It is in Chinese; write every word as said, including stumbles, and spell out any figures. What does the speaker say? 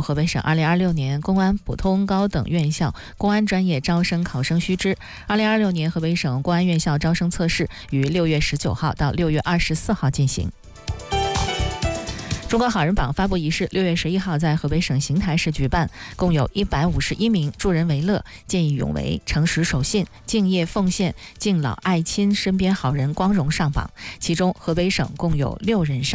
布河北省二零二六年公安普通高等院校公安专业招生考生须知，二零二六年河北省公安院校招生测试于六月十九号到六月二十四号进行。中国好人榜发布仪式六月十一号在河北省邢台市举办，共有一百五十一名助人为乐、见义勇为、诚实守信、敬业奉献、敬老爱亲身边好人光荣上榜，其中河北省共有六人上